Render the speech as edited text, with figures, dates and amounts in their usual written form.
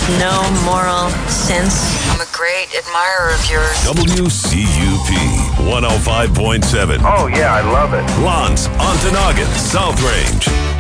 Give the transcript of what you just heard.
no moral sense. I'm a great admirer of yours. WCUP 105.7. Oh, yeah, I love it. Lance, Ontonagon, South Range.